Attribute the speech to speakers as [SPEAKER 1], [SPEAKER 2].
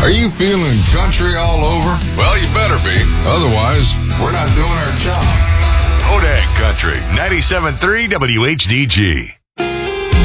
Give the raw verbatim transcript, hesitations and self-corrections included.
[SPEAKER 1] Are you feeling country all over? Well, you better be. Otherwise, we're not doing our job.
[SPEAKER 2] Odag Country, ninety-seven point three W H D G.